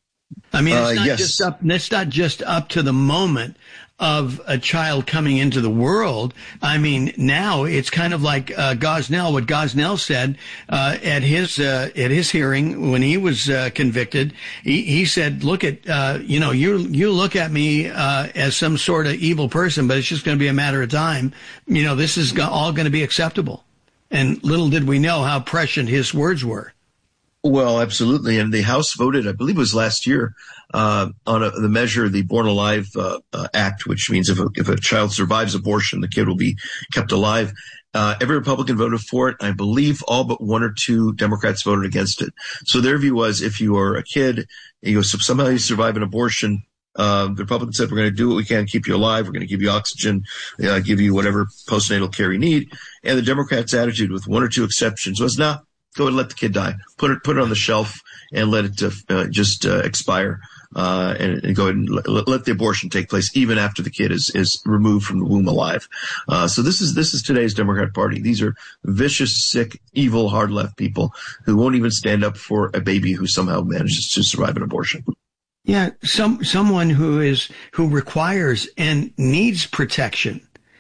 I mean, it's not, uh, yes. just up, it's not just up to the moment of a child coming into the world. I mean, now it's kind of like uh, Gosnell, what Gosnell said uh, at his uh, at his hearing when he was uh, convicted. He, he said, "Look at uh, you know, you you look at me uh, as some sort of evil person, but it's just going to be a matter of time. You know, this is all going to be acceptable." And little did we know how prescient his words were. Well, absolutely. And the House voted, I believe it was last year, uh, on a, the measure, the Born Alive uh, uh, Act, which means if a, if a child survives abortion, the kid will be kept alive. Uh, every Republican voted for it. I believe all but one or two Democrats voted against it. So their view was, if you are a kid, you somehow you survive an abortion, uh, the Republicans said, we're going to do what we can to keep you alive. We're going to give you oxygen, uh, give you whatever postnatal care you need. And the Democrats' attitude, with one or two exceptions, was, nah, go and let the kid die. Put it, put it on the shelf and let it uh, just uh, expire, uh, and, and go ahead and let, let the abortion take place even after the kid is, is removed from the womb alive. Uh, so this is, this is today's Democrat Party. These are vicious, sick, evil, hard left people who won't even stand up for a baby who somehow manages to survive an abortion. Yeah. Some, someone who is, who requires and needs protection.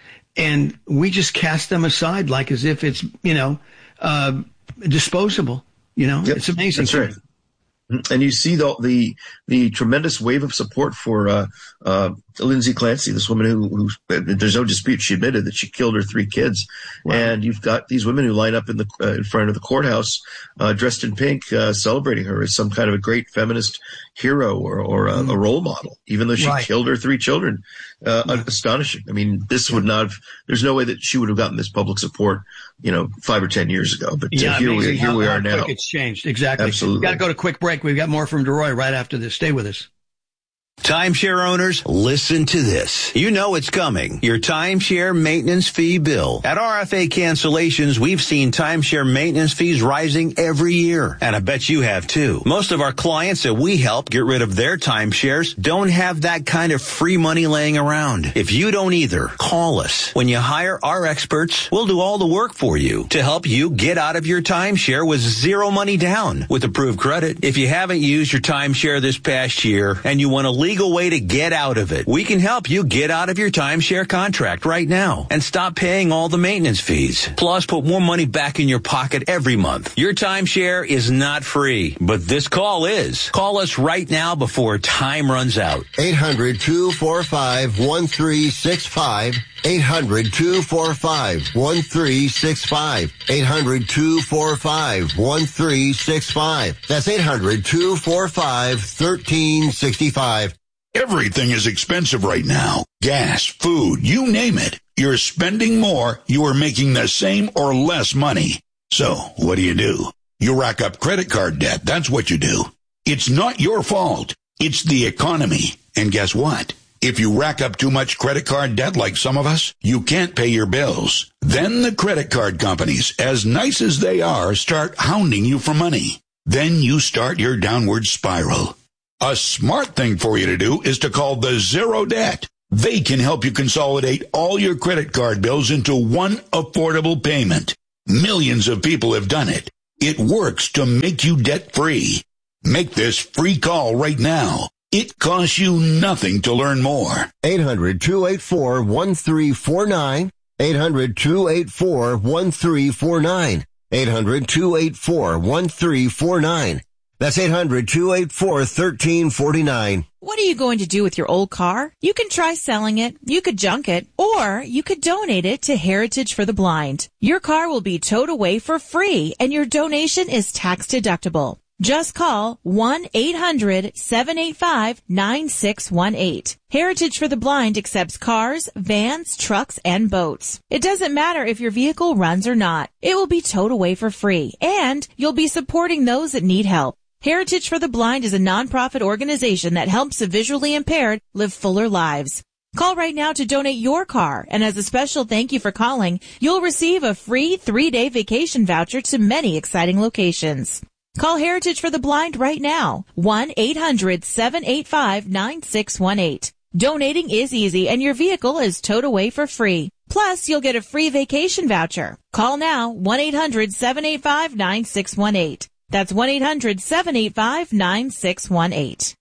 And we just cast them aside like as if it's, you know, uh, disposable, you know, yep, it's amazing. That's right. And you see the, the, the tremendous wave of support for, uh, uh, Lindsay Clancy, this woman who, who, there's no dispute. She admitted that she killed her three kids. Wow. And you've got these women who line up in the, uh, in front of the courthouse, uh, dressed in pink, uh, celebrating her as some kind of a great feminist hero or, or a, a role model, even though she right. killed her three children. Uh, yeah. Astonishing. I mean, this would not have, there's no way that she would have gotten this public support, you know, five or ten years ago. But uh, yeah, here we, here how, we are how now. Quick it's changed. Exactly. Absolutely. We've got to go to a quick break. We've got more from DeRoy right after this. Stay with us. Timeshare owners, listen to this. You know it's coming. Your timeshare maintenance fee bill. At R F A Cancellations, we've seen timeshare maintenance fees rising every year. And I bet you have too. Most of our clients that we help get rid of their timeshares don't have that kind of free money laying around. If you don't either, call us. When you hire our experts, we'll do all the work for you to help you get out of your timeshare with zero money down with approved credit. If you haven't used your timeshare this past year and you want to legal way to get out of it, we can help you get out of your timeshare contract right now and stop paying all the maintenance fees. Plus, put more money back in your pocket every month. Your timeshare is not free, but this call is. Call us right now before time runs out. eight hundred, two four five, one three six five. eight hundred, two four five, one three six five. eight hundred, two four five, one three six five. That's eight hundred, two four five, one three six five. Everything is expensive right now. gas, food, you name it. You're spending more, you are making the same or less money. So, what do you do? You rack up credit card debt. That's what you do. It's not your fault. It's the economy. And guess what? If you rack up too much credit card debt like some of us, you can't pay your bills. Then the credit card companies, as nice as they are, start hounding you for money. Then you start your downward spiral. A smart thing for you to do is to call the Zero Debt. They can help you consolidate all your credit card bills into one affordable payment. Millions of people have done it. It works to make you debt-free. Make this free call right now. It costs you nothing to learn more. eight hundred, two eight four, one three four nine. eight hundred, two eight four, one three four nine. eight hundred, two eight four, one three four nine. That's eight hundred, two eight four, one three four nine. What are you going to do with your old car? You can try selling it, you could junk it, or you could donate it to Heritage for the Blind. Your car will be towed away for free, and your donation is tax deductible. Just call one eight hundred, seven eight five, nine six one eight. Heritage for the Blind accepts cars, vans, trucks, and boats. It doesn't matter if your vehicle runs or not. It will be towed away for free, and you'll be supporting those that need help. Heritage for the Blind is a nonprofit organization that helps the visually impaired live fuller lives. Call right now to donate your car, and as a special thank you for calling, you'll receive a free three-day vacation voucher to many exciting locations. Call Heritage for the Blind right now, one eight hundred, seven eight five, nine six one eight. Donating is easy, and your vehicle is towed away for free. Plus, you'll get a free vacation voucher. Call now, one eight hundred, seven eight five, nine six one eight. That's one eight hundred, seven eight five, nine six one eight.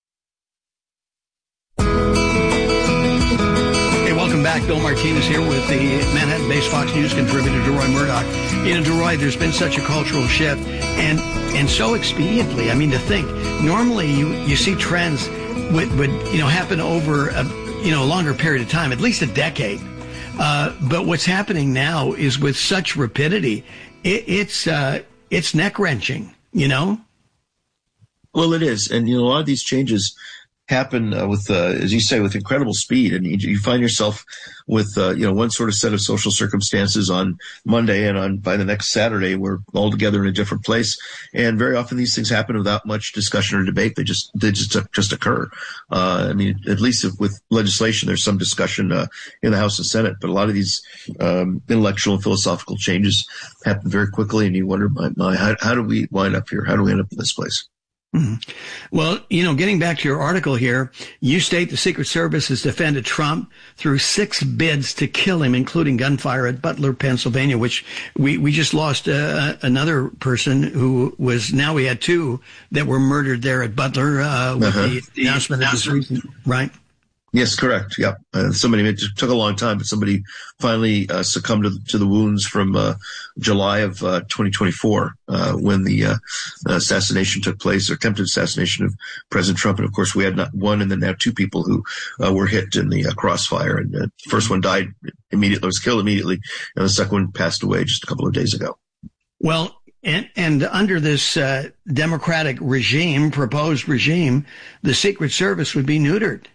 Hey, welcome back. Bill Martinez here with the Manhattan-based Fox News contributor, DeRoy Murdoch. You know, DeRoy, there's been such a cultural shift, and and so expediently. I mean, to think, normally you, you see trends would, would, you know, happen over a, you know, a longer period of time, at least a decade. Uh, but what's happening now is with such rapidity, it, it's, uh, it's neck-wrenching, you know? Well, it is. And, you know, a lot of these changes happen uh, with, uh, as you say, with incredible speed. And you, you find yourself with, uh, you know, one sort of set of social circumstances on Monday, and on by the next Saturday, we're all together in a different place. And very often these things happen without much discussion or debate. They just, they just, just occur. Uh, I mean, at least if, with legislation, there's some discussion, uh, in the House and Senate, but a lot of these, um, intellectual and philosophical changes happen very quickly. And you wonder, my, my, how, how do we wind up here? How do we end up in this place? Mm-hmm. Well, you know, getting back to your article here, you state the Secret Service has defended Trump through six bids to kill him, including gunfire at Butler, Pennsylvania, which we, we just lost uh, another person who was, now we had two that were murdered there at Butler uh, with uh-huh. the, the announcement of this recent, right? Yes, correct. Yeah. Uh, somebody, it took a long time, but somebody finally uh, succumbed to, to the wounds from uh, July of uh, twenty twenty-four uh, when the uh, assassination took place, or attempted assassination of President Trump. And of course, we had not one and then now two people who uh, were hit in the uh, crossfire. And uh, the first one died immediately, was killed immediately, and the second one passed away just a couple of days ago. Well, And, and under this uh, Democratic regime, proposed regime, the Secret Service would be neutered.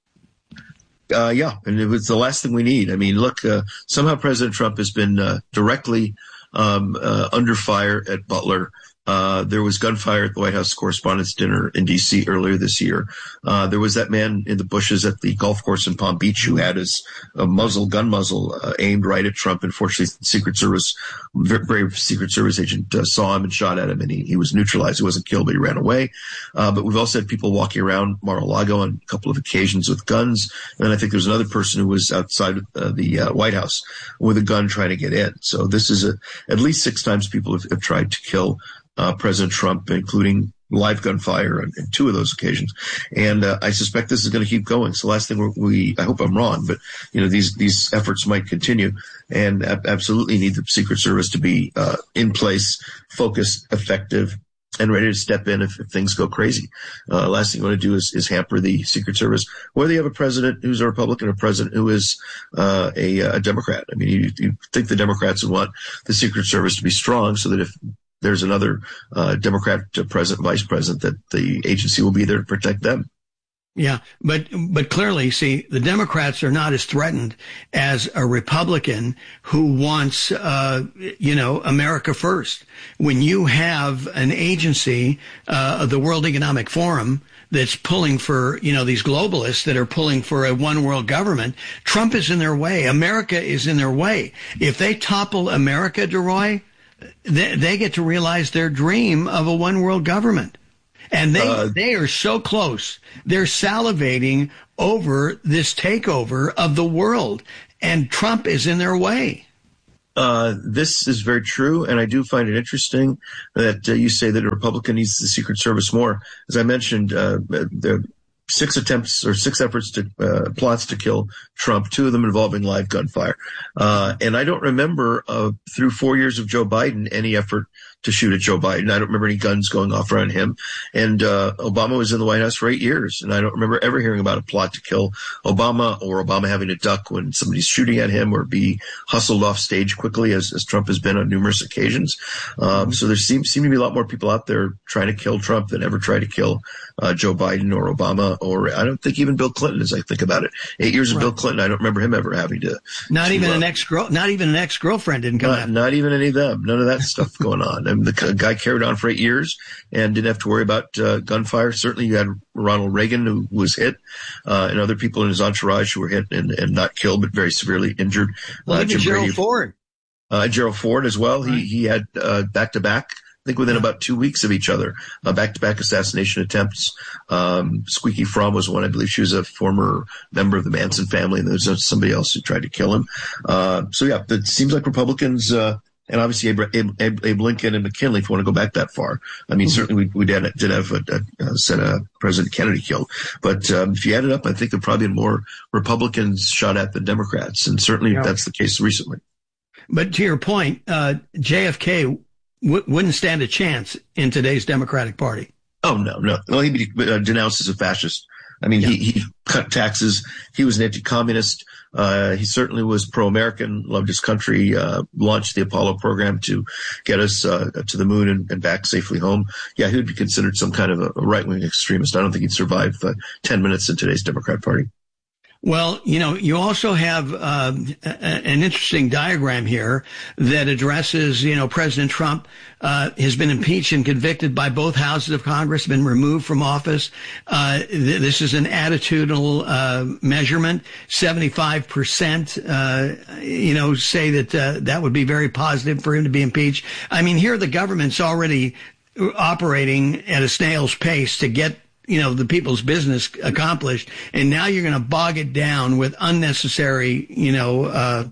Uh, yeah, and it was the last thing we need. I mean, look, uh, somehow President Trump has been uh, directly um, uh, under fire at Butler. Uh, there was gunfire at the White House Correspondents' Dinner in D C earlier this year. Uh, there was that man in the bushes at the golf course in Palm Beach who had his uh, muzzle, gun muzzle, uh, aimed right at Trump. Unfortunately, the Secret Service, very brave Secret Service agent, uh, saw him and shot at him, and he, he was neutralized. He wasn't killed, but he ran away. Uh, but we've also had people walking around Mar-a-Lago on a couple of occasions with guns. And I think there's another person who was outside uh, the uh, White House with a gun trying to get in. So this is a, at least six times people have, have tried to kill Uh, President Trump, including live gunfire on, on two of those occasions. And uh, I suspect this is going to keep going. So last thing we, we, I hope I'm wrong, but, you know, these, these efforts might continue, and ab- absolutely need the Secret Service to be uh, in place, focused, effective, and ready to step in if, if things go crazy. Uh, last thing you want to do is, is hamper the Secret Service, whether you have a president who's a Republican or a president who is uh, a, a Democrat. I mean, you, you think the Democrats would want the Secret Service to be strong so that if there's another uh, Democrat president, vice president, that the agency will be there to protect them. Yeah, but but clearly, see, the Democrats are not as threatened as a Republican who wants, uh, you know, America first. When you have an agency, uh, the World Economic Forum, that's pulling for, you know, these globalists that are pulling for a one world government, Trump is in their way. America is in their way. If they topple America, DeRoy, they, they get to realize their dream of a one world government. And they, uh, they are so close. They're salivating over this takeover of the world, and Trump is in their way. Uh, this is very true, and I do find it interesting that uh, you say that a Republican needs the Secret Service more. As I mentioned, uh, the six attempts or six efforts to uh, plots to kill Trump, two of them involving live gunfire. Uh, and I don't remember uh, through four years of Joe Biden any effort to shoot at Joe Biden. I don't remember any guns going off around him. And uh, Obama was in the White House for eight years, and I don't remember ever hearing about a plot to kill Obama or Obama having to duck when somebody's shooting at him or be hustled off stage quickly, as, as Trump has been on numerous occasions. Um, so there seem, seem to be a lot more people out there trying to kill Trump than ever try to kill uh, Joe Biden or Obama, or I don't think even Bill Clinton, as I think about it. Eight years of right. Bill Clinton, I don't remember him ever having to. Not to, even uh, an ex-girl, not even an ex-girlfriend didn't come not, out. Not even any of them. None of that stuff going on. I mean, the guy carried on for eight years and didn't have to worry about uh, gunfire. Certainly you had Ronald Reagan, who was hit, uh, and other people in his entourage who were hit and, and not killed, but very severely injured. Well, uh, even Gerald Brady, Ford. Uh, Gerald Ford as well. Right. He, he had uh, back-to-back, I think within about two weeks of each other, uh, back-to-back assassination attempts. Um, Squeaky Fromm was one. I believe she was a former member of the Manson family, and there was somebody else who tried to kill him. Uh, so, yeah, it seems like Republicans uh, – and obviously Abe, Abe, Abe, Abe Lincoln and McKinley, if you want to go back that far. I mean, mm-hmm. certainly we, we did, did have a, a, a set of President Kennedy killed. But um, if you add it up, I think there are probably more Republicans shot at than Democrats. And certainly yeah. that's the case recently. But to your point, uh, J F K w- wouldn't stand a chance in today's Democratic Party. Oh, no, no. Well, he'd be uh, denounced as a fascist. I mean, yeah. he, he cut taxes. He was an anti-communist. Uh, he certainly was pro-American, loved his country, uh, launched the Apollo program to get us uh, to the moon and, and back safely home. Yeah, he would be considered some kind of a, a right-wing extremist. I don't think he'd survive uh, ten minutes in today's Democrat Party. Well, you know, you also have uh, an interesting diagram here that addresses, you know, President Trump uh, has been impeached and convicted by both houses of Congress, been removed from office. Uh, th- this is an attitudinal uh, measurement. seventy-five percent, uh, you know, say that uh, that would be very positive for him to be impeached. I mean, here the government's already operating at a snail's pace to get you know, the people's business accomplished. And now you're going to bog it down with unnecessary, you know, uh,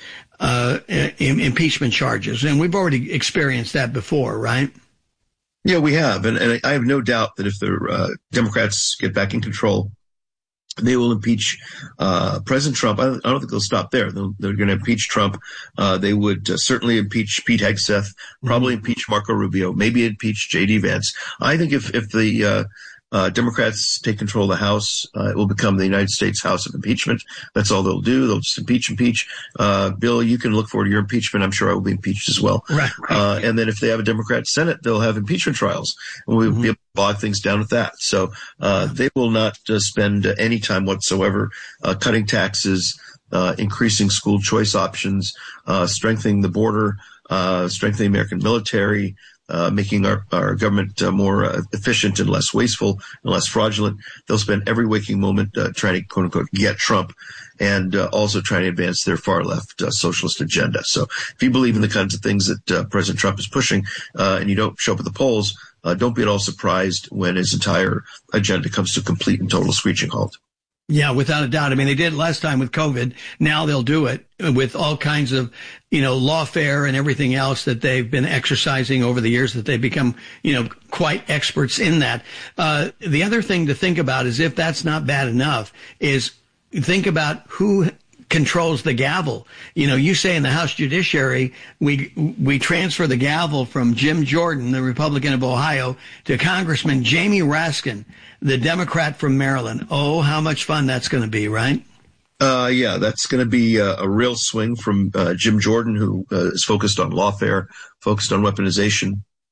uh, im- impeachment charges. And we've already experienced that before, right? Yeah, we have. And, and I have no doubt that if the uh, Democrats get back in control, they will impeach uh President Trump. I don't, I don't think they'll stop there. They'll, they're going to impeach Trump. Uh They would uh, certainly impeach Pete Hegseth, probably mm-hmm. impeach Marco Rubio, maybe impeach J D Vance. I think if, if the uh Uh, Democrats take control of the House, uh, it will become the United States House of Impeachment. That's all they'll do. They'll just impeach, impeach. Uh, Bill, you can look forward to your impeachment. I'm sure I will be impeached as well. Right. Uh, and then if they have a Democrat Senate, they'll have impeachment trials, and we'll mm-hmm. be able to bog things down with that. So uh, they will not uh, spend uh, any time whatsoever uh, cutting taxes, uh, increasing school choice options, uh, strengthening the border, uh, strengthening the American military, Uh, making our, our government uh, more uh, efficient and less wasteful and less fraudulent. They'll spend every waking moment uh, trying to, quote unquote, get Trump, and uh, also trying to advance their far left uh, socialist agenda. So if you believe in the kinds of things that uh, President Trump is pushing uh, and you don't show up at the polls, uh, don't be at all surprised when his entire agenda comes to a complete and total screeching halt. Yeah, without a doubt. I mean, they did it last time with COVID. Now they'll do it with all kinds of, you know, lawfare and everything else that they've been exercising over the years, that they've become, you know, quite experts in that. Uh, the other thing to think about is, if that's not bad enough, is think about who controls the gavel. You know, you say in the House Judiciary, we we transfer the gavel from Jim Jordan, the Republican of Ohio, to Congressman Jamie Raskin, the Democrat from Maryland. Oh, how much fun that's going to be, right? Uh, yeah, that's going to be a, a real swing from uh, Jim Jordan, who uh, is focused on lawfare, focused on weaponization,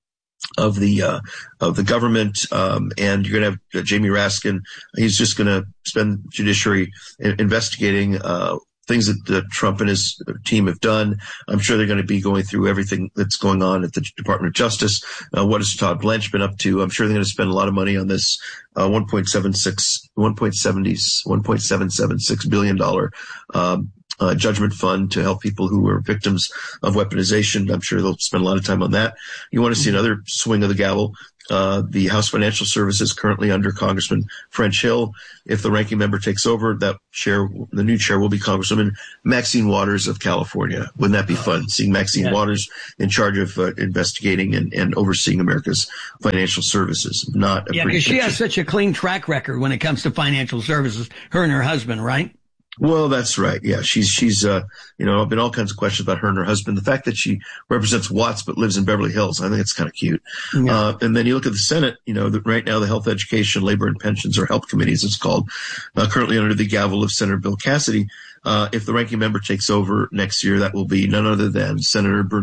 of the uh, of the government, um, and you're going to have uh, Jamie Raskin. He's just going to spend judiciary in- investigating uh, things that uh, Trump and his team have done. I'm sure they're going to be going through everything that's going on at the Department of Justice. Uh, what has Todd Blanche been up to? I'm sure they're going to spend a lot of money on this uh, one point seven six, one point seven zero, one point seven seven six billion dollars um, Uh, judgment fund to help people who were victims of weaponization. I'm sure they'll spend a lot of time on that. You want to see another swing of the gavel. Uh, the House Financial Services currently under Congressman French Hill. If the ranking member takes over, that chair, the new chair will be Congresswoman Maxine Waters of California. Wouldn't that be fun, seeing Maxine yeah. Waters in charge of uh, investigating and, and overseeing America's financial services? Not a yeah, pretty because she picture. has such a clean track record when it comes to financial services, her and her husband, right? Well, that's right. Yeah, she's, she's, uh, you know, been all kinds of questions about her and her husband. The fact that she represents Watts but lives in Beverly Hills, I think it's kind of cute. Yeah. Uh, and then you look at the Senate, you know, the, right now the Health, Education, Labor, and Pensions, or HELP committees, it's called, uh, currently under the gavel of Senator Bill Cassidy. Uh, if the ranking member takes over next year, that will be none other than Senator Bernie